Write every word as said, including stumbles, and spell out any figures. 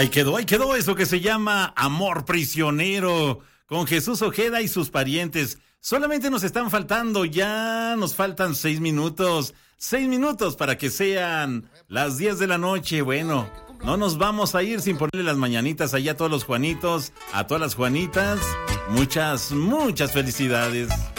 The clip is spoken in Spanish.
Ahí quedó, ahí quedó eso que se llama Amor Prisionero, con Jesús Ojeda y sus parientes. Solamente nos están faltando, ya nos faltan seis minutos, seis minutos para que sean las diez de la noche. Bueno, no nos vamos a ir sin ponerle las mañanitas allá a todos los Juanitos, a todas las Juanitas. Muchas, muchas felicidades.